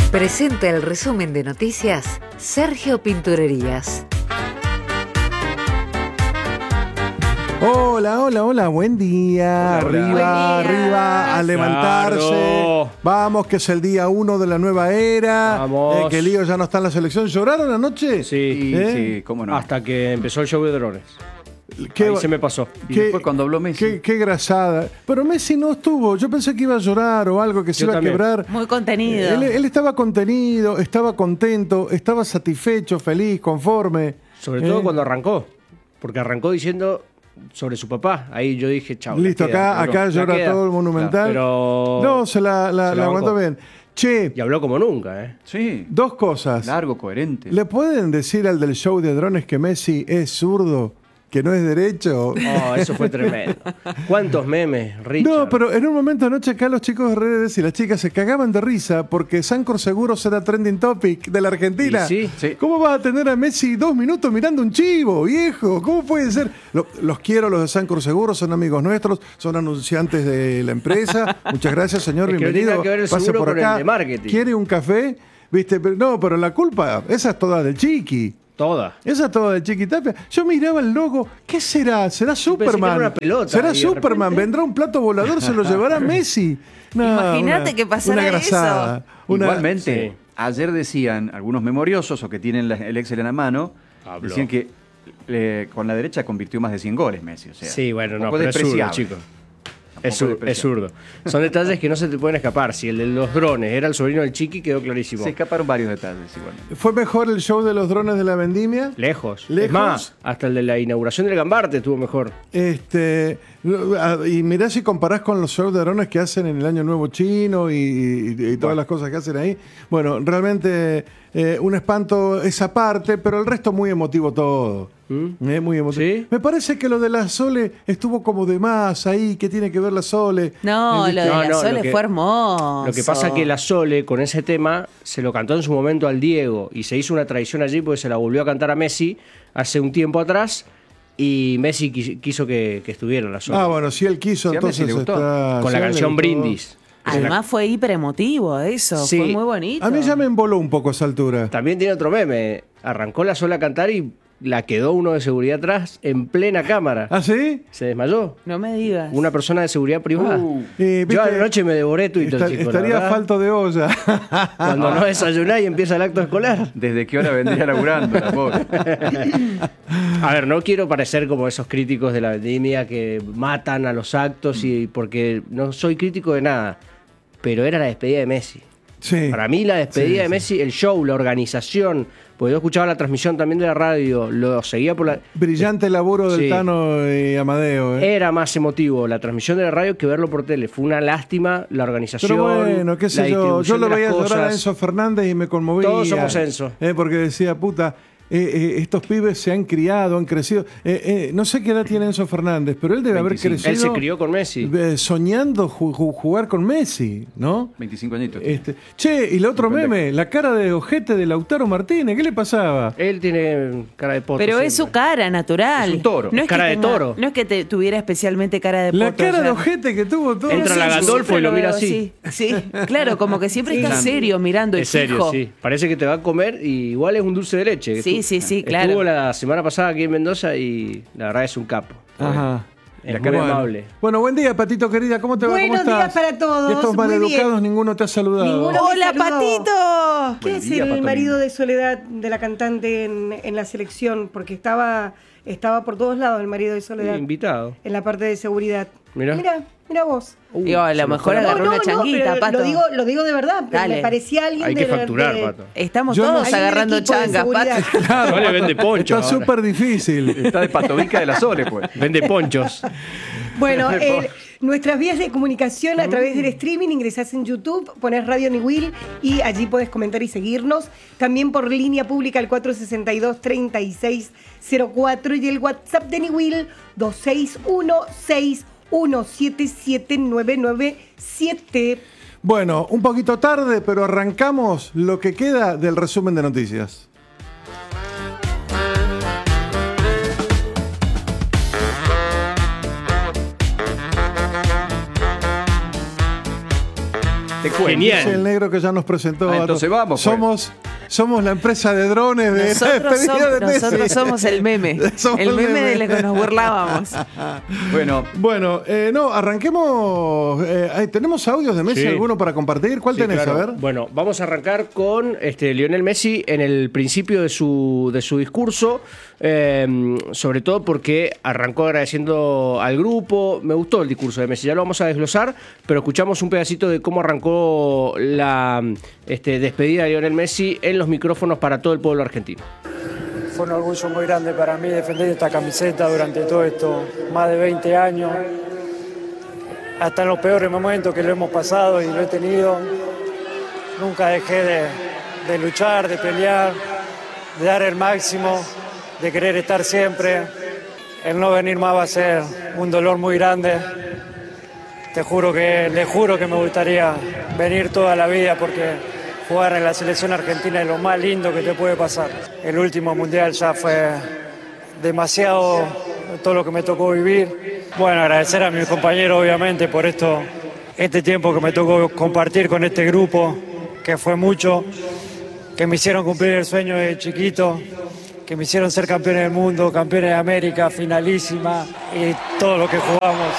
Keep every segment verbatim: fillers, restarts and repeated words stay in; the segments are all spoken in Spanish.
Presenta el resumen de noticias Sergio Pinturerías. Hola, hola, hola, buen día. Hola, hola. Arriba, buen día. Arriba, a levantarse. Claro. Vamos, que es el día uno de la nueva era. Vamos. Eh, que Lío ya no está en la selección. ¿Lloraron anoche? Sí, ¿Eh? sí, cómo no. Hasta que empezó el show de drones. Qué, Ahí se me pasó. Y qué, después cuando habló Messi. Qué, qué grasada. Pero Messi no estuvo. Yo pensé que iba a llorar o algo, que se Yo iba también. a quebrar. Muy contenido. Él, él estaba contenido, estaba contento, estaba satisfecho, feliz, conforme. Sobre todo eh. cuando arrancó. Porque arrancó diciendo sobre su papá. Ahí yo dije, chao. Listo, queda, acá, no, acá no, llora todo el Monumental. Claro, pero... No, se la, la, se la la aguantó bien. Che. Y habló como nunca, ¿eh? Sí. Dos cosas. Largo, coherente. ¿Le pueden decir al del show de drones que Messi es zurdo? ¿Que no es derecho? Oh, eso fue tremendo. ¿Cuántos memes, Richard? No, pero en un momento anoche acá los chicos de redes y las chicas se cagaban de risa porque Sancor Seguros era trending topic de la Argentina. Sí, sí. ¿Cómo vas a tener a Messi dos minutos mirando un chivo, viejo? ¿Cómo puede ser? Los, los quiero, los de Sancor Seguros, son amigos nuestros, son anunciantes de la empresa. Muchas gracias, señor, es que bienvenido. No tiene que ver el Pase seguro por con acá. el de marketing. ¿Quiere un café? ¿Viste? Pero, no, pero la culpa, esa es toda del Chiqui. Toda. Esa es toda de Chiquitapia. Yo miraba el logo. ¿Qué será? ¿Será Superman? Una pelota, ¿Será Superman? ¿Vendrá un plato volador? ¿Se lo llevará Messi? No, Imagínate que pasara una grasada, eso. Una... Igualmente, sí. Ayer decían algunos memoriosos o que tienen la, el Excel en la mano, Habló. decían que eh, con la derecha convirtió más de cien goles Messi. O sea, sí, bueno, no, pero es zurdo, chicos. Es, sur, es zurdo. Son detalles que no se te pueden escapar. Si el de los drones era el sobrino del Chiqui, quedó clarísimo. Se escaparon varios detalles igualmente. ¿Fue mejor el show de los drones de la vendimia? Lejos. Lejos. Es más, hasta el de la inauguración del Gambarte estuvo mejor. Este, y mirá si comparás con los shows de drones que hacen en el Año Nuevo Chino y, y, y todas bueno. las cosas que hacen ahí. Bueno, realmente eh, un espanto esa parte, pero el resto muy emotivo todo. ¿Mm? Eh, muy emotivo. ¿Sí? Me parece que lo de la Sole estuvo como de más ahí. ¿Qué tiene que ver la Sole? No, eh, lo de no, la no, Sole lo que, fue hermoso. Lo que pasa es que la Sole, con ese tema, se lo cantó en su momento al Diego y se hizo una tradición allí porque se la volvió a cantar a Messi hace un tiempo atrás y Messi quiso que, que estuviera la Sole. Ah, bueno, si él quiso, sí, entonces le gustó. está... Con sí, la canción Brindis. Además fue hiper emotivo eso, Sí. fue muy bonito. A mí ya me emboló un poco esa altura. También tiene otro meme. Arrancó la Sole a cantar y la quedó uno de seguridad atrás en plena cámara. ¿Ah, sí? Se desmayó. No me digas. Una persona de seguridad privada. Uh, eh, Yo anoche me devoré Twitter, Está, chicos. estaría falto de olla. Cuando no desayunás y empieza el acto escolar. ¿Desde qué hora vendría laburando la pobre? A ver, no quiero parecer como esos críticos de la vendimia que matan a los actos y porque no soy crítico de nada. Pero era la despedida de Messi. Sí. Para mí la despedida Sí, de sí. Messi, el show, la organización, porque yo escuchaba la transmisión también de la radio, lo seguía por la... Brillante laburo del Sí. Tano y Amadeo. ¿eh? Era más emotivo la transmisión de la radio que verlo por tele. Fue una lástima la organización. Pero bueno, qué sé la yo. Yo distribución lo de las veía llorar a cosas. Enzo Fernández y me conmovía. Todos somos Enzo. Eh, porque decía, puta, eh, eh, estos pibes se han criado, han crecido. Eh, eh, no sé qué edad tiene Enzo Fernández, pero él debe haber veinticinco. crecido. Él se crió con Messi. eh, soñando ju- ju- jugar con Messi, ¿no? veinticinco añitos. Este, che, y el otro meme, la cara de ojete de Lautaro Martínez, ¿qué le pasaba? Él tiene cara de poto. Pero es su siempre. cara natural. Es un toro, No es cara que de tenga- toro. No es que te, tuviera especialmente cara de La poto cara ya. de ojete que tuvo todo. Entra Sí, la yo Gandolfo siempre y lo mira veo así. Sí, claro, como que siempre está serio mirando y Es serio, fijo. sí. Parece que te va a comer y igual es un dulce de leche. Sí, Estu- sí, sí, claro. Estuvo la semana pasada aquí en Mendoza y la verdad es un capo. Ajá. Es muy muy bueno. amable. Bueno, buen día, Patito querida. ¿Cómo te va? Buenos ¿Cómo estás? días para todos. Y estos Muy maleducados, bien. ninguno te ha saludado. Ninguno. ¡Hola, Me saludó. Patito! ¿Qué Buen es día, el Pato marido lindo. de Soledad de la cantante en, en la selección? Porque estaba, estaba por todos lados el marido de Soledad. Invitado. En la parte de seguridad. Mirá. Mira, mira vos. Uh, Digo, a lo se me mejor fue la agarró no, una no, changuita, pero Pato. Lo digo, lo digo de verdad, pero Dale. me parecía alguien Hay de que facturar, de- Pato. Estamos Yo no- todos Hay un agarrando equipo de changas, seguridad. Pato. Claro. No le vende ponchos. Está ahora. súper difícil. Está de patovica de la Sole, pues. Vende ponchos. Bueno, el- nuestras vías de comunicación a través del streaming, ingresás en YouTube, ponés Radio Niwil y allí podés comentar y seguirnos. También por línea pública al cuatro sesenta y dos, treinta y seis cero cuatro y el WhatsApp de Niwil dos seis uno, seis uno siete siete, nueve nueve siete. Bueno, un poquito tarde, pero arrancamos lo que queda del resumen de noticias. Te cuento. Genial. Es el negro que ya nos presentó. Ah, a entonces todos. vamos, pues. Somos, somos la empresa de drones de la Nosotros, despedida somos, de Messi. nosotros somos el meme. Somos el el meme meme. de lo que nos burlábamos. Bueno, Bueno, eh, no, arranquemos. eh, ay, ¿Tenemos audios de Messi Sí. alguno para compartir? ¿Cuál Sí, tenés? claro. A ver. Bueno, vamos a arrancar con este, Lionel Messi en el principio de su, de su discurso, eh, sobre todo porque arrancó agradeciendo al grupo. Me gustó el discurso de Messi, ya lo vamos a desglosar, pero escuchamos un pedacito de cómo arrancó la este, despedida de Lionel Messi en los micrófonos para todo el pueblo argentino. Fue un orgullo muy grande para mí defender esta camiseta durante todo esto, más de veinte años, hasta en los peores momentos que lo hemos pasado y lo he tenido. Nunca dejé de, de luchar, de pelear, de dar el máximo, de querer estar siempre. El no venir más va a ser un dolor muy grande. Te juro que, le juro que me gustaría venir toda la vida porque jugar en la selección argentina es lo más lindo que te puede pasar. El último mundial ya fue demasiado todo lo que me tocó vivir. Bueno, agradecer a mis compañeros obviamente por esto, este tiempo que me tocó compartir con este grupo, que fue mucho, que me hicieron cumplir el sueño de chiquito, que me hicieron ser campeones del mundo, campeones de América, finalísima y todo lo que jugamos.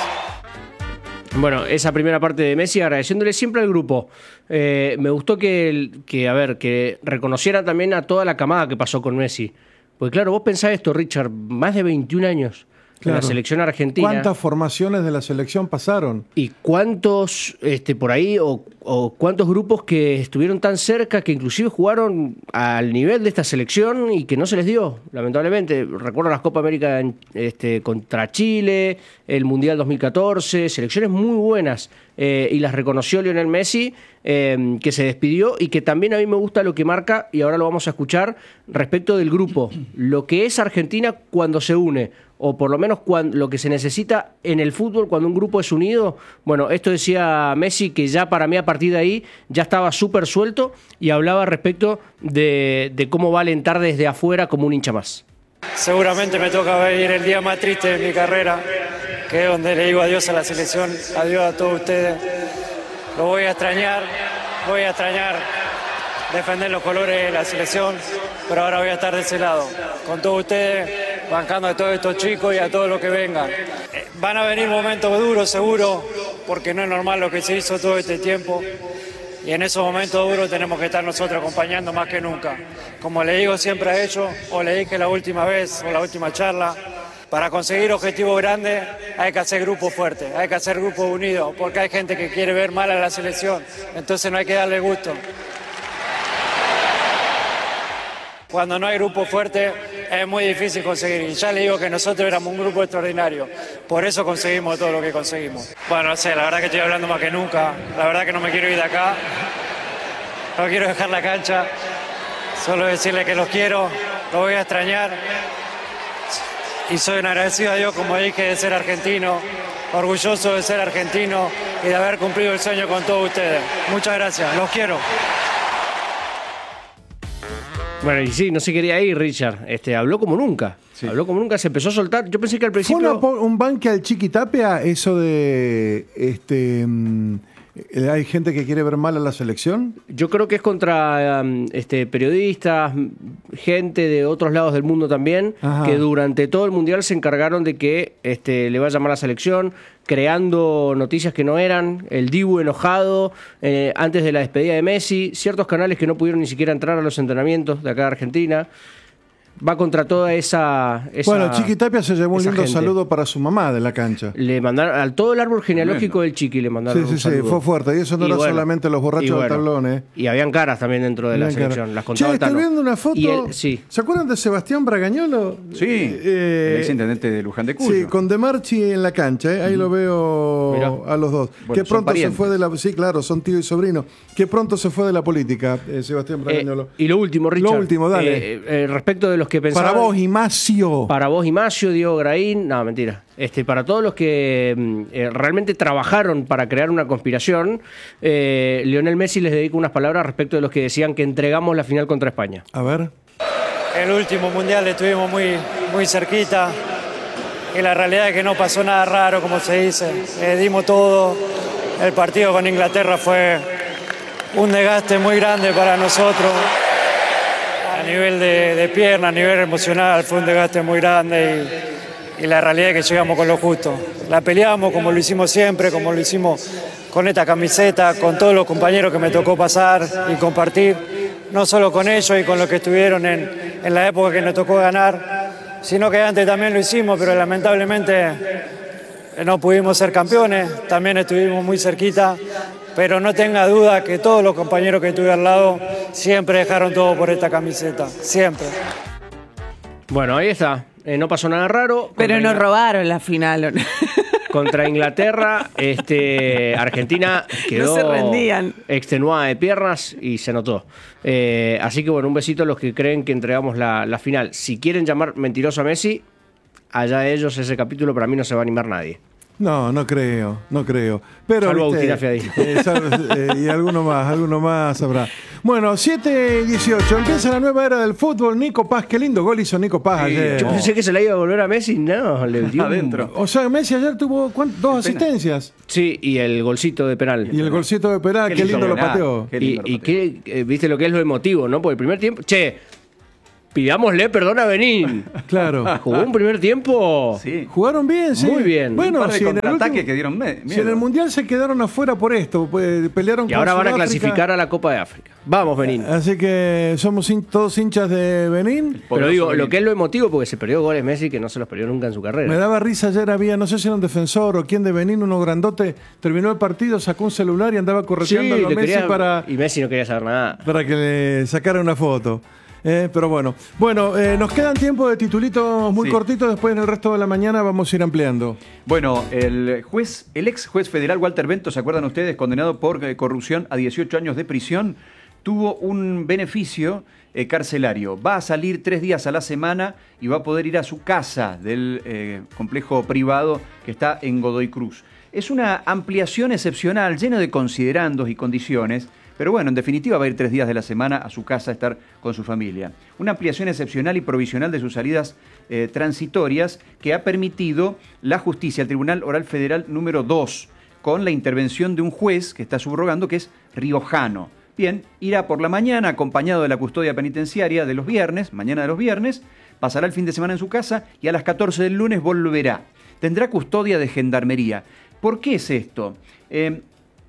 Bueno, esa primera parte de Messi agradeciéndole siempre al grupo. Eh, me gustó que, que, a ver, que reconocieran también a toda la camada que pasó con Messi. Porque claro, vos pensás esto, Richard, más de veintiún años en Claro. la selección argentina. ¿Cuántas formaciones de la selección pasaron? ¿Y cuántos este, por ahí o, o cuántos grupos que estuvieron tan cerca que inclusive jugaron al nivel de esta selección y que no se les dio, lamentablemente? Recuerdo las Copa América en, este, contra Chile, el Mundial dos mil catorce, selecciones muy buenas eh, y las reconoció Lionel Messi, eh, que se despidió y que también a mí me gusta lo que marca, y ahora lo vamos a escuchar, respecto del grupo, lo que es Argentina cuando se une, o por lo menos cuando, lo que se necesita en el fútbol cuando un grupo es unido. Bueno, esto decía Messi, que ya para mí a partir de ahí ya estaba súper suelto y hablaba respecto de, de cómo va a alentar desde afuera como un hincha más. Seguramente me toca venir el día más triste de mi carrera, que es donde le digo adiós a la selección, adiós a todos ustedes. Lo voy a extrañar, voy a extrañar defender los colores de la selección, pero ahora voy a estar de ese lado, con todos ustedes, bancando a todos estos chicos y a todos los que vengan. Eh, Van a venir momentos duros, seguro, porque no es normal lo que se hizo todo este tiempo. Y en esos momentos duros tenemos que estar nosotros acompañando más que nunca. Como le digo siempre a ellos, o le dije la última vez, o la última charla, para conseguir objetivos grandes hay que hacer grupos fuertes, hay que hacer grupos unidos, porque hay gente que quiere ver mal a la selección, entonces no hay que darle gusto. Cuando no hay grupo fuerte es muy difícil conseguir, y ya le digo que nosotros éramos un grupo extraordinario, por eso conseguimos todo lo que conseguimos. Bueno, no sé, la verdad que estoy hablando más que nunca, la verdad que no me quiero ir de acá, no quiero dejar la cancha, solo decirle que los quiero, los voy a extrañar, y soy un agradecido a Dios, como dije, de ser argentino, orgulloso de ser argentino y de haber cumplido el sueño con todos ustedes. Muchas gracias, los quiero. Bueno, y sí, no se quería ir, Richard. Este, habló como nunca. Sí. Habló como nunca, se empezó a soltar. Yo pensé que al ¿Fue principio... una po- un banque al Chiquitapia eso de este mm, eh, hay gente que quiere ver mal a la selección? Yo creo que es contra um, este, periodistas, gente de otros lados del mundo también, Ajá. que durante todo el Mundial se encargaron de que este, le vaya mal a la selección, creando noticias que no eran, el Dibu enojado, eh, antes de la despedida de Messi, ciertos canales que no pudieron ni siquiera entrar a los entrenamientos de acá de Argentina. Va contra toda esa... esa Bueno, Chiquitapia se llevó un esa lindo gente. saludo para su mamá de la cancha. Le mandaron al todo el árbol genealógico Tremendo. del Chiqui, le mandaron Sí, sí, un sí, saludo. fue fuerte. Y eso no Y era bueno, solamente los borrachos y del bueno, tablón, ¿eh? Y habían caras también dentro de la Bien, selección. claro. Las Che, contaba estoy Tano. viendo una foto. Y él- sí. ¿Se acuerdan de Sebastián Bragañolo? Sí, Eh, el exintendente de Luján de Cuyo. Sí, con De Marchi en la cancha, ¿eh? Ahí lo veo Mirá. a los dos. Bueno, que son pronto se parientes. fue de la. Sí, claro, son tío y sobrino. Que pronto se fue de la política, eh, Sebastián Eh, Bragañolo. y lo último, Richard. Lo último, dale. Eh, eh, respecto de los que pensaban... Para vos, Imacio. Para vos, Imacio, Diego Graín, no, mentira. Este, para todos los que mm, eh, realmente trabajaron para crear una conspiración, eh, Lionel Messi les dedica unas palabras respecto de los que decían que entregamos la final contra España. A ver. El último mundial estuvimos muy, muy cerquita y la realidad es que no pasó nada raro, como se dice. Eh, dimos todo. El partido con Inglaterra fue un desgaste muy grande para nosotros. A nivel de, de pierna, a nivel emocional, fue un desgaste muy grande y, y la realidad es que llegamos con lo justo. La peleamos como lo hicimos siempre, como lo hicimos con esta camiseta, con todos los compañeros que me tocó pasar y compartir, no solo con ellos y con los que estuvieron en, en la época que nos tocó ganar, sino que antes también lo hicimos, pero lamentablemente no pudimos ser campeones, también estuvimos muy cerquita, pero no tenga duda que todos los compañeros que tuve al lado siempre dejaron todo por esta camiseta, siempre. Bueno, ahí está. Eh, no pasó nada raro. Pero Contra nos Ingl- robaron la final. ¿O no? Contra Inglaterra, este, Argentina quedó No se rendían. extenuada de piernas y se notó. Eh, así que bueno, un besito a los que creen que entregamos la, la final. Si quieren llamar mentiroso a Messi, allá ellos, ese capítulo para mí no se va a animar nadie. No, no creo, no creo. Pero, Salvo viste, Agustina Fiadino. eh, sal- eh, y alguno más, alguno más habrá. Bueno, siete y dieciocho, empieza la nueva era del fútbol. Nico Paz, qué lindo gol hizo Nico Paz Sí, ayer. Yo pensé que se la iba a volver a Messi, no, le dio un- Adentro. O sea, Messi ayer tuvo ¿cuánto? dos Qué pena. asistencias. Sí, y el golcito de penal. Y el golcito de Perá, qué, lindo lo penal. pateó. Qué Y, lindo lo y pateó. qué, eh, viste lo que es lo emotivo, ¿no? Porque el primer tiempo, che, pidámosle perdón a Benín. Claro. Jugó un primer tiempo. Sí. Jugaron bien, sí. Muy bien. Bueno, Un par de si en, el contraataques último- que dieron me- si en miedo. el Mundial se quedaron afuera por esto, pues, pelearon Y con ahora van a Sudáfrica. clasificar a la Copa de África. Vamos, Benín. Así que somos hin- todos hinchas de Benín. Pero Poderoso digo, Benín. lo que es lo emotivo, porque se perdió goles Messi que no se los perdió nunca en su carrera. Me daba risa ayer, había, no sé si era un defensor o quién de Benín, uno grandote, terminó el partido, sacó un celular y andaba Sí, correteando a le Messi quería- para, y Messi no quería saber nada. para que le sacara una foto. Eh, pero bueno, bueno eh, nos quedan tiempo de titulitos muy Sí. cortitos, después en el resto de la mañana vamos a ir ampliando. Bueno, el juez, el ex juez federal Walter Bento, ¿se acuerdan ustedes? Condenado por eh, corrupción a dieciocho años de prisión, tuvo un beneficio eh, carcelario. Va a salir tres días a la semana y va a poder ir a su casa del eh, complejo privado que está en Godoy Cruz. Es una ampliación excepcional, llena de considerandos y condiciones. Pero bueno, en definitiva va a ir tres días de la semana a su casa a estar con su familia. Una ampliación excepcional y provisional de sus salidas eh, transitorias que ha permitido la justicia, el Tribunal Oral Federal número dos, con la intervención de un juez que está subrogando, que es riojano. Bien, irá por la mañana acompañado de la custodia penitenciaria de los viernes, mañana de los viernes, pasará el fin de semana en su casa y a las catorce del lunes volverá. Tendrá custodia de gendarmería. ¿Por qué es esto? Eh,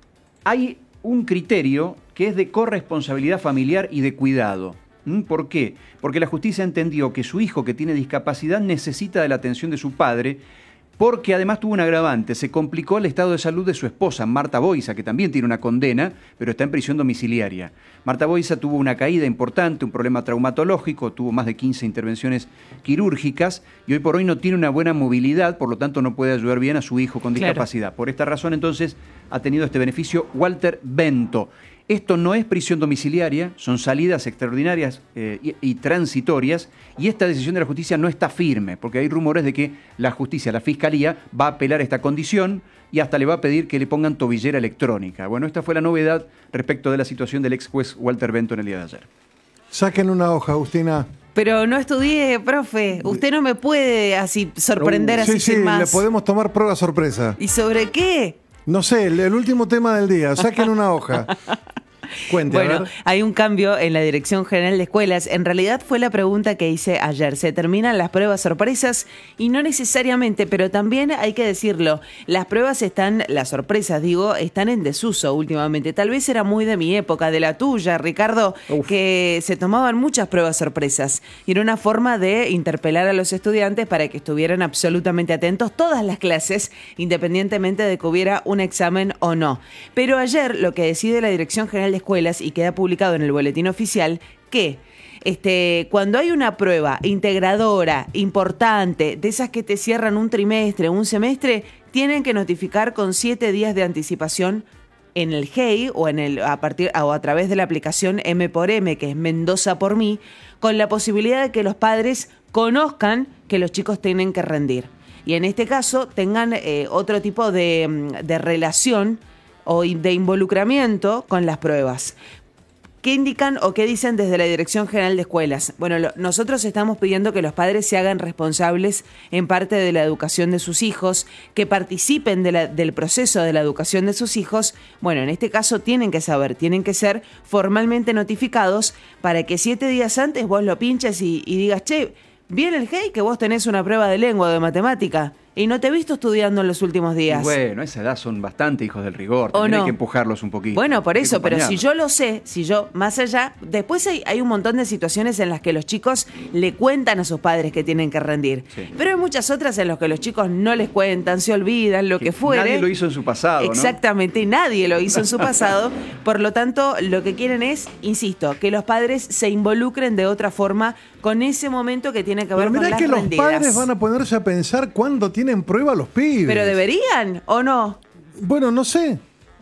hay un criterio que es de corresponsabilidad familiar y de cuidado. ¿Mm? ¿Por qué? Porque la justicia entendió que su hijo que tiene discapacidad necesita de la atención de su padre, porque además tuvo un agravante, se complicó el estado de salud de su esposa, Marta Boiza, que también tiene una condena, pero está en prisión domiciliaria. Marta Boiza tuvo una caída importante, un problema traumatológico, tuvo más de quince intervenciones quirúrgicas y hoy por hoy no tiene una buena movilidad, por lo tanto no puede ayudar bien a su hijo con Claro. discapacidad. Por esta razón entonces ha tenido este beneficio Walter Bento. Esto no es prisión domiciliaria, son salidas extraordinarias eh, y, y transitorias, y esta decisión de la justicia no está firme, porque hay rumores de que la justicia, la fiscalía, va a apelar esta condición y hasta le va a pedir que le pongan tobillera electrónica. Bueno, esta fue la novedad respecto de la situación del ex juez Walter Bento en el día de ayer. Saquen una hoja, Agustina. Pero no estudié, profe. Usted no me puede así sorprender así sí, sí, sin más. le podemos tomar prueba sorpresa. ¿Y sobre qué? No sé, el, el último tema del día, saquen una hoja. Cuente, a Bueno, ver. hay un cambio en la Dirección General de Escuelas. En realidad fue la pregunta que hice ayer. Se terminan las pruebas sorpresas y no necesariamente, pero también hay que decirlo, las pruebas están, las sorpresas digo, están en desuso últimamente. Tal vez era muy de mi época, de la tuya, Ricardo, Uf. que se tomaban muchas pruebas sorpresas. Y era una forma de interpelar a los estudiantes para que estuvieran absolutamente atentos todas las clases, independientemente de que hubiera un examen o no. Pero ayer lo que decide la Dirección General de Escuelas y queda publicado en el boletín oficial que este, cuando hay una prueba integradora, importante, de esas que te cierran un trimestre, un semestre, tienen que notificar con siete días de anticipación en el G E I o en el a partir o a través de la aplicación M por M, que es Mendoza por mí, con la posibilidad de que los padres conozcan que los chicos tienen que rendir. Y en este caso tengan eh, otro tipo de, de relación o de involucramiento con las pruebas. ¿Qué indican o qué dicen desde la Dirección General de Escuelas? Bueno, lo, nosotros estamos pidiendo que los padres se hagan responsables en parte de la educación de sus hijos, que participen de la, del proceso de la educación de sus hijos. Bueno, en este caso tienen que saber, tienen que ser formalmente notificados para que siete días antes vos lo pinches y, y digas, che, viene el G E I que vos tenés una prueba de lengua o de matemática. Y no te he visto estudiando en los últimos días. Y bueno, a esa edad son bastante hijos del rigor. ¿O También no? hay que empujarlos un poquito. Bueno, por Hay que eso, pero si acompañarlos. yo lo sé, si yo, más allá, después hay, hay un montón de situaciones en las que los chicos le cuentan a sus padres que tienen que rendir. Sí. Pero hay muchas otras en las que los chicos no les cuentan, se olvidan, lo que, fuere. Nadie lo hizo en su pasado, ¿no? Exactamente, y nadie lo hizo en su pasado. Por lo tanto, lo que quieren es, insisto, que los padres se involucren de otra forma con ese momento que tiene que ver Pero con mirá las que los rendidas. padres van a ponerse a pensar cuándo tienen prueba los pibes. Pero deberían, ¿o no? Bueno, no sé.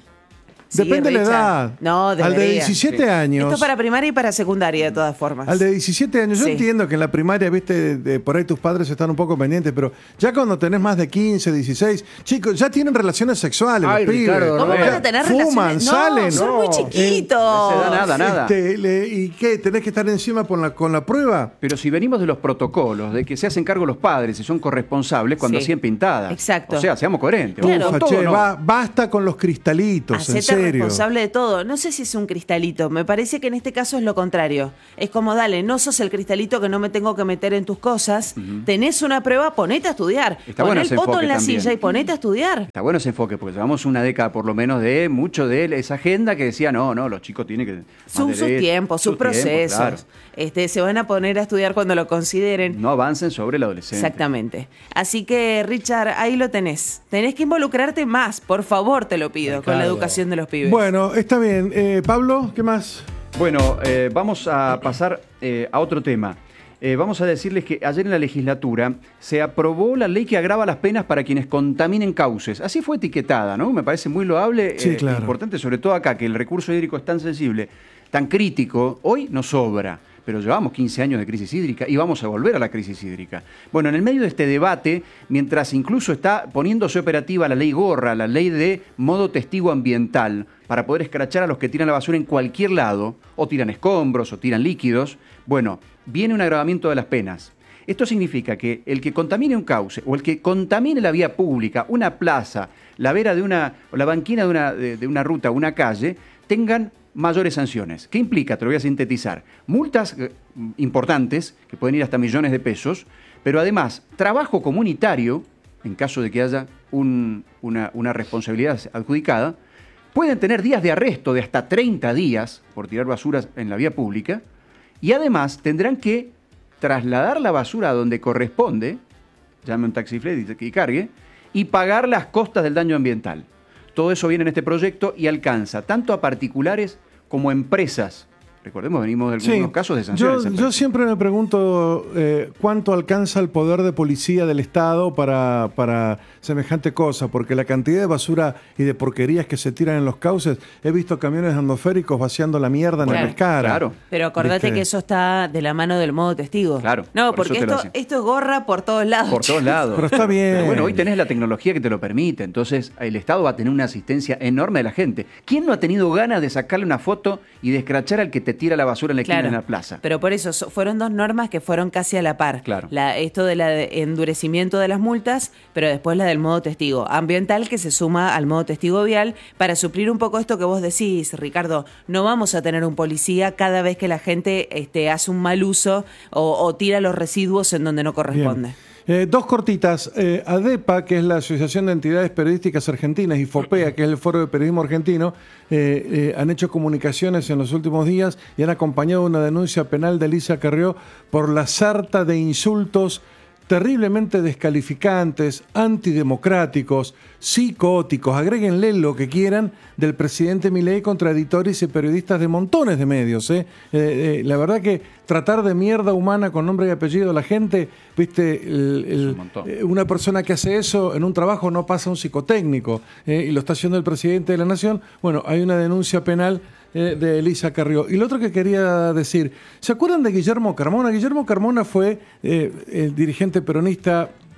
Sí, Depende de la Richard. edad. No, Al de debería. diecisiete Sí. años. Esto para primaria y para secundaria, de todas formas. Al de diecisiete años, yo Sí. entiendo que en la primaria, viste, de- por ahí tus padres están un poco pendientes, pero ya cuando tenés más de quince, dieciséis, chicos, ya tienen relaciones sexuales, Ay, los Ricardo, pibes. ¿Cómo no, van a tener Fuman, relaciones? No, salen. son muy No. chiquitos. A esa edad nada, nada. Este, le- ¿Y qué? ¿Tenés que estar encima con la, con la prueba? Pero si venimos de los protocolos, de que se hacen cargo los padres y son corresponsables cuando Sí. siguen pintadas. Exacto. O sea, seamos coherentes. Claro. Vamos Ufa, con todo, che, ¿no? ba- basta con los cristalitos, en Hacete serio. responsable de todo. No sé si es un cristalito. Me parece que en este caso es lo contrario. Es como, dale, no sos el cristalito que no me tengo que meter en tus cosas. Tenés una prueba, ponete a estudiar. Está Pon bueno el ese poto enfoque en la también. silla y ponete a estudiar. Está bueno ese enfoque, porque llevamos una década por lo menos de mucho de esa agenda que decía, no, no, los chicos tienen que... más Su- sus derecho, tiempos, sus tiempos, procesos. claro. Este, se van a poner a estudiar cuando lo consideren. No avancen sobre el adolescente. Exactamente. Así que, Richard, ahí lo tenés. Tenés que involucrarte más, por favor, te lo pido, con la Ricardo. educación de los pibes. Bueno, está bien. Eh, Pablo, ¿qué más? Bueno, eh, vamos a pasar eh, a otro tema. Eh, vamos a decirles que ayer en la legislatura se aprobó la ley que agrava las penas para quienes contaminen cauces. Así fue etiquetada, ¿no? Me parece muy loable, Sí, eh, claro. importante, sobre todo acá, que el recurso hídrico es tan sensible, tan crítico. Hoy nos sobra, pero llevamos quince años de crisis hídrica y vamos a volver a la crisis hídrica. Bueno, en el medio de este debate, mientras incluso está poniéndose operativa la ley Gorra, la ley de modo testigo ambiental, para poder escrachar a los que tiran la basura en cualquier lado, o tiran escombros, o tiran líquidos, bueno, viene un agravamiento de las penas. Esto significa que el que contamine un cauce o el que contamine la vía pública, una plaza, la vera de una, o la banquina de una, de, de una ruta, una calle, tengan mayores sanciones. ¿Qué implica? Te lo voy a sintetizar. Multas eh, importantes, que pueden ir hasta millones de pesos, pero además trabajo comunitario, en caso de que haya un- una, una responsabilidad adjudicada, pueden tener días de arresto de hasta treinta días por tirar basuras en la vía pública, y además tendrán que trasladar la basura a donde corresponde, llame un taxiflete y cargue, y pagar las costas del daño ambiental. Todo eso viene en este proyecto y alcanza tanto a particulares como a empresas. Recordemos, venimos de algunos Sí. casos de Yo, sanciones. a yo empresas. siempre me pregunto eh, cuánto alcanza el poder de policía del Estado para, para semejante cosa, porque la cantidad de basura y de porquerías que se tiran en los cauces, he visto camiones atmosféricos vaciando la mierda en Claro. la pescara. Claro. Pero acordate ¿Viste? que eso está de la mano del modo testigo. Claro, No, por eso porque te lo esto, decía. esto es gorra por todos lados. Por todos lados. Pero está bien. Pero bueno, hoy tenés la tecnología que te lo permite, entonces el Estado va a tener una asistencia enorme de la gente. ¿Quién no ha tenido ganas de sacarle una foto y de escrachar al que te tira la basura en la esquina Claro. en la plaza? Pero por eso so- fueron dos normas que fueron casi a la par. Claro. La, esto del endurecimiento de las multas, pero después la del modo testigo ambiental que se suma al modo testigo vial para suplir un poco esto que vos decís, Ricardo. No vamos a tener un policía cada vez que la gente este, hace un mal uso o, o tira los residuos en donde no corresponde. Bien. Eh, dos cortitas. Eh, ADEPA, que es la Asociación de Entidades Periodísticas Argentinas, y FOPEA, que es el Foro de Periodismo Argentino, eh, eh, han hecho comunicaciones en los últimos días y han acompañado una denuncia penal de Elisa Carrió por la sarta de insultos terriblemente descalificantes, antidemocráticos, psicóticos, agréguenle lo que quieran, del presidente Milei contra editores y periodistas de montones de medios. ¿eh? Eh, eh, la verdad que tratar de mierda humana con nombre y apellido a la gente, viste, el- el- un montón. eh, una persona que hace eso en un trabajo no pasa a un psicotécnico, ¿eh? y lo está haciendo el presidente de la Nación. Bueno, hay una denuncia penal eh, de Elisa Carrió. Y lo otro que quería decir, ¿se acuerdan de Guillermo Carmona? Guillermo Carmona fue eh, el dirigente peronista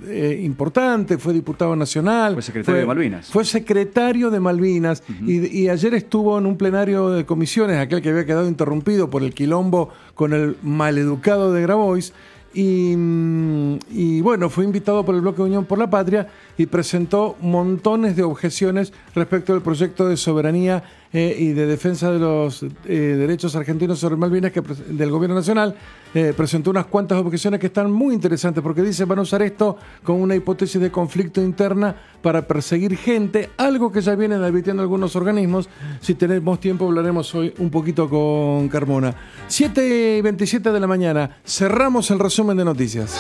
eh, importante, fue diputado nacional. Fue secretario fue, de Malvinas. Fue secretario de Malvinas. Uh-huh. y, y ayer estuvo en un plenario de comisiones, aquel que había quedado interrumpido por el quilombo con el maleducado de Grabois. Y, y bueno, fue invitado por el Bloque de Unión por la Patria y presentó montones de objeciones respecto al proyecto de soberanía eh, y de defensa de los eh, derechos argentinos sobre Malvinas que, del Gobierno Nacional. Eh, presentó unas cuantas objeciones que están muy interesantes porque dice van a usar esto como una hipótesis de conflicto interna para perseguir gente, algo que ya vienen advirtiendo algunos organismos. Si tenemos tiempo hablaremos hoy un poquito con Carmona. siete y veintisiete de la mañana, cerramos el resumen de noticias.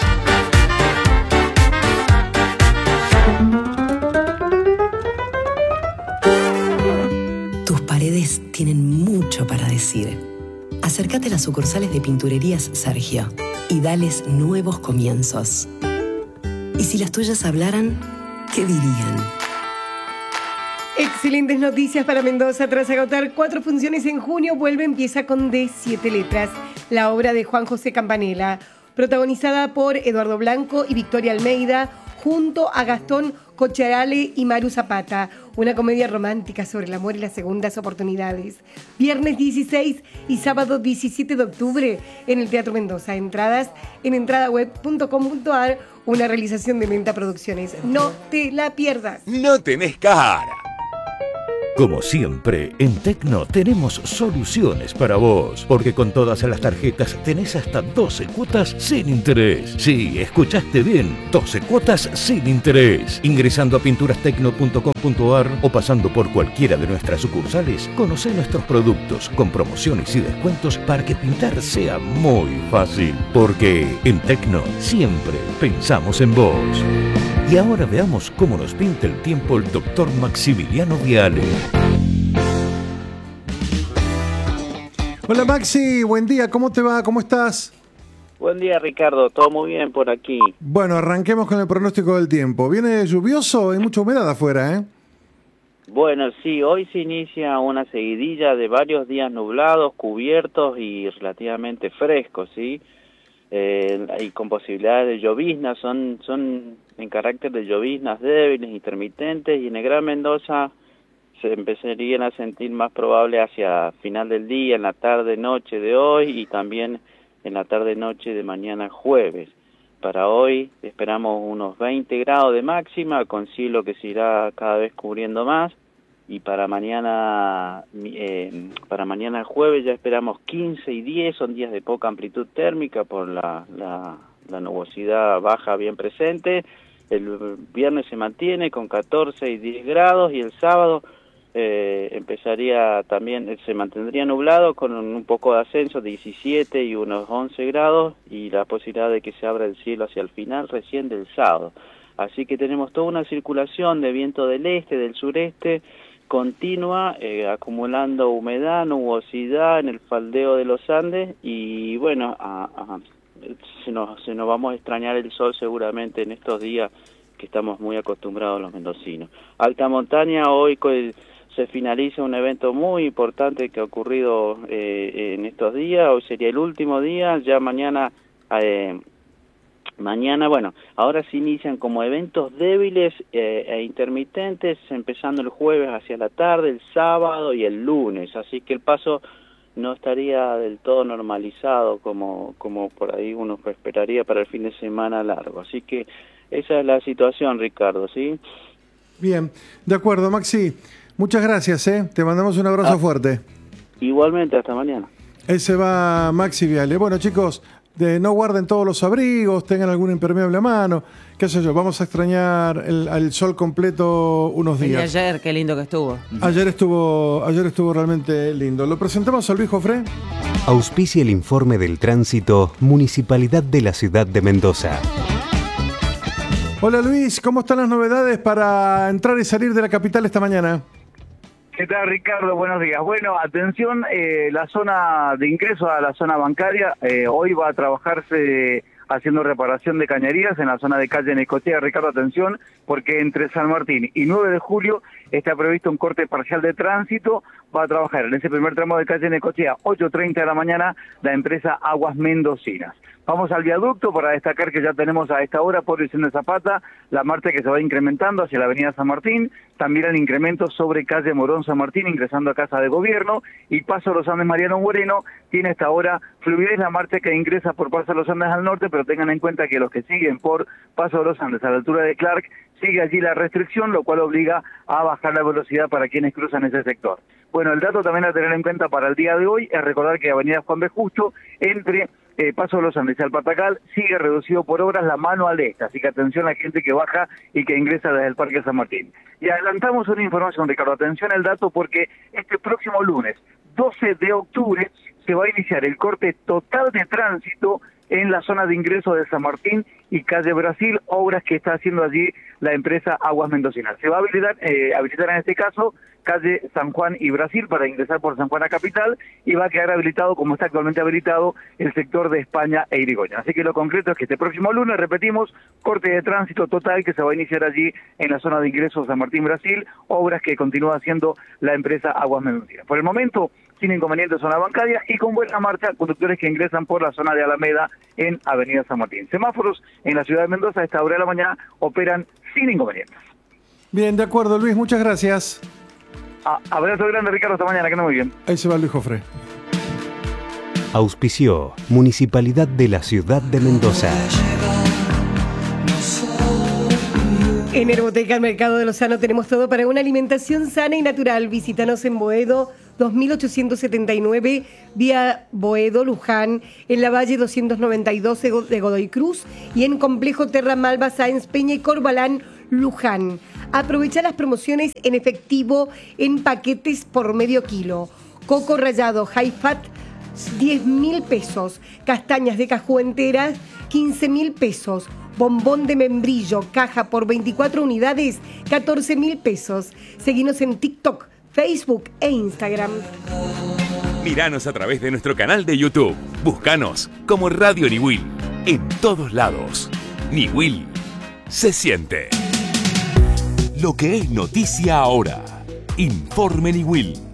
Tus paredes tienen mucho para decir. Acércate a las sucursales de Pinturerías Sergio y dales nuevos comienzos. Y si las tuyas hablaran, ¿qué dirían? Excelentes noticias para Mendoza. Tras agotar cuatro funciones en junio, vuelve Empieza con D, siete letras, la obra de Juan José Campanella, protagonizada por Eduardo Blanco y Victoria Almeida, junto a Gastón Cocharale y Maru Zapata. Una comedia romántica sobre el amor y las segundas oportunidades. Viernes dieciséis y sábado diecisiete de octubre en el Teatro Mendoza. Entradas en entradaweb punto com punto ar, una realización de Menta Producciones. No te la pierdas. No tenés cara. Como siempre, en Tecno tenemos soluciones para vos, porque con todas las tarjetas tenés hasta doce cuotas sin interés. Sí, escuchaste bien, doce cuotas sin interés. Ingresando a pinturas tecno punto com punto ar o pasando por cualquiera de nuestras sucursales, conocé nuestros productos con promociones y descuentos para que pintar sea muy fácil. Porque en Tecno siempre pensamos en vos. Y ahora veamos cómo nos pinta el tiempo el doctor Maximiliano Viale. Hola Maxi, buen día, ¿cómo te va? ¿Cómo estás? Buen día Ricardo, todo muy bien por aquí. Bueno, arranquemos con el pronóstico del tiempo. ¿Viene lluvioso? Hay mucha humedad afuera, ¿eh? Bueno, sí, hoy se inicia una seguidilla de varios días nublados, cubiertos y relativamente frescos, ¿sí? Eh, y con posibilidades de lloviznas, son, son en carácter de lloviznas débiles, intermitentes, y en el Gran Mendoza se empezarían a sentir más probable hacia final del día, en la tarde-noche de hoy y también en la tarde-noche de mañana jueves. Para hoy esperamos unos veinte grados de máxima, con cielo que se irá cada vez cubriendo más, y para mañana eh, para mañana jueves ya esperamos quince y diez, son días de poca amplitud térmica por la, la, la nubosidad baja bien presente. El viernes se mantiene con catorce y diez grados y el sábado eh, empezaría también, se mantendría nublado con un, un poco de ascenso, diecisiete y unos once grados, y la posibilidad de que se abra el cielo hacia el final recién del sábado. Así que tenemos toda una circulación de viento del este, del sureste, continua, eh, acumulando humedad, nubosidad en el faldeo de los Andes, y bueno, a, a, se, nos, se nos vamos a extrañar el sol seguramente en estos días que estamos muy acostumbrados los mendocinos. Alta montaña, hoy se finaliza un evento muy importante que ha ocurrido eh, en estos días, hoy sería el último día, ya mañana... Eh, Mañana, bueno, ahora se inician como eventos débiles eh, e intermitentes, empezando el jueves hacia la tarde, el sábado y el lunes, así que el paso no estaría del todo normalizado como, como por ahí uno esperaría para el fin de semana largo. Así que esa es la situación, Ricardo, ¿sí? Bien, de acuerdo, Maxi. Muchas gracias, ¿eh? Te mandamos un abrazo ah, fuerte. Igualmente, hasta mañana. Ese va Maxi Viale. Bueno, chicos... De no guarden todos los abrigos, tengan algún impermeable a mano, qué sé yo, vamos a extrañar el, el sol completo unos días. Y ayer, qué lindo que estuvo. Ayer estuvo, ayer estuvo realmente lindo. Lo presentamos a Luis Jofré. Auspicia el informe del tránsito Municipalidad de la Ciudad de Mendoza. Hola Luis, ¿cómo están las novedades para entrar y salir de la capital esta mañana? ¿Qué tal, Ricardo? Buenos días. Bueno, atención, eh, la zona de ingreso a la zona bancaria, eh, hoy va a trabajarse haciendo reparación de cañerías en la zona de calle Necochea. Ricardo, atención, porque entre San Martín y nueve de julio está previsto un corte parcial de tránsito. Va a trabajar en ese primer tramo de calle Necochea, ocho treinta de la mañana, la empresa Aguas Mendocinas. Vamos al viaducto para destacar que ya tenemos a esta hora por Vicente Zapata la marcha que se va incrementando hacia la avenida San Martín, también el incremento sobre calle Morón San Martín ingresando a Casa de Gobierno, y Paso Los Andes Mariano Moreno tiene hasta ahora fluidez la marcha que ingresa por Paso Los Andes al norte, pero tengan en cuenta que los que siguen por Paso Los Andes a la altura de Clark, sigue allí la restricción, lo cual obliga a bajar la velocidad para quienes cruzan ese sector. Bueno, el dato también a tener en cuenta para el día de hoy es recordar que avenida Juan B. Justo, entre eh, Paso de los Andes y Alpatacal, sigue reducido por obras la mano al este, así que atención a la gente que baja y que ingresa desde el Parque San Martín. Y adelantamos una información, Ricardo, atención al dato, porque este próximo lunes, doce de octubre, se va a iniciar el corte total de tránsito en la zona de ingreso de San Martín y calle Brasil, obras que está haciendo allí la empresa Aguas Mendocinas. Se va a habilitar, eh, habilitar en este caso calle San Juan y Brasil para ingresar por San Juan a Capital, y va a quedar habilitado, como está actualmente habilitado, el sector de España e Irigoyen. Así que lo concreto es que este próximo lunes, repetimos, corte de tránsito total que se va a iniciar allí en la zona de ingreso San Martín Brasil, obras que continúa haciendo la empresa Aguas Mendocinas. Por el momento, sin inconvenientes zona bancaria y con buena marcha conductores que ingresan por la zona de Alameda en Avenida San Martín. Semáforos en la ciudad de Mendoza a esta hora de la mañana operan sin inconvenientes. Bien, de acuerdo, Luis, muchas gracias. Ah, abrazo grande, Ricardo, hasta mañana, que no muy bien. Ahí se va Luis Jofre. Auspició Municipalidad de la Ciudad de Mendoza. En Herboteca, el Mercado de Lozano, tenemos todo para una alimentación sana y natural. Visítanos en Boedo dos mil ochocientos setenta y nueve, vía Boedo, Luján, en la Valle doscientos noventa y dos de Godoy Cruz y en Complejo Terra Malva, Sáenz Peña y Corbalán, Luján. Aprovecha las promociones en efectivo en paquetes por medio kilo. Coco rallado High Fat, diez mil pesos. Castañas de cajú enteras, quince mil pesos. Bombón de membrillo, caja por veinticuatro unidades, catorce mil pesos. Seguinos en TikTok, Facebook e Instagram. Míranos a través de nuestro canal de YouTube. Búscanos como Radio Niwil. En todos lados. Niwil se siente. Lo que es noticia ahora. Informe Niwil.